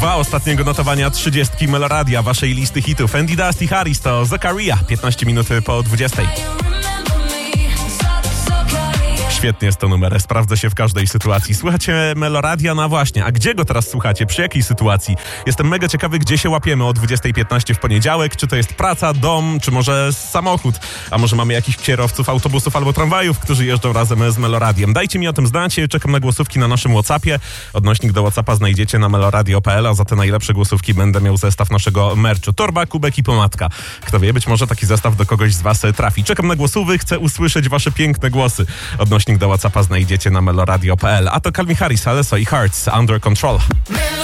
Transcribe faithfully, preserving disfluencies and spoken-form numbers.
Dwa ostatniego notowania trzydziestki Meloradia, waszej listy hitów. Andy Dusty Harris to Zakaria, piętnaście minut po dwudziestej. Świetnie jest to numer, sprawdza się w każdej sytuacji. Słuchacie Meloradia, no właśnie, a gdzie go teraz słuchacie? Przy jakiej sytuacji? Jestem mega ciekawy, gdzie się łapiemy o dwudziestej piętnaście w poniedziałek. Czy to jest praca, dom, czy może samochód? A może mamy jakichś kierowców autobusów albo tramwajów, którzy jeżdżą razem z Meloradiem? Dajcie mi o tym znać, czekam na głosówki na naszym WhatsAppie. Odnośnik do WhatsAppa znajdziecie na meloradio kropka p l, a za te najlepsze głosówki będę miał zestaw naszego merchu. Torba, kubek i pomadka. Kto wie, być może taki zestaw do kogoś z was trafi. Czekam na głosówy, chcę usłyszeć wasze piękne głosy. Odnośnik do WhatsAppa znajdziecie na meloradio kropka p l. A to Calvin Harris, Alesso i Hearts, Under Control.